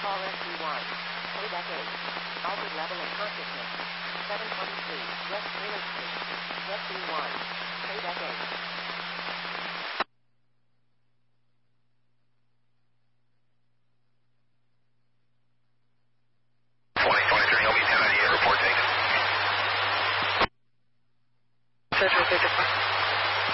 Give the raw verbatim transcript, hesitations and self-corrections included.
Call S D one. Playback eight. Altered level of consciousness. seven twenty-three West Taylor Street. S D one. Playback eight.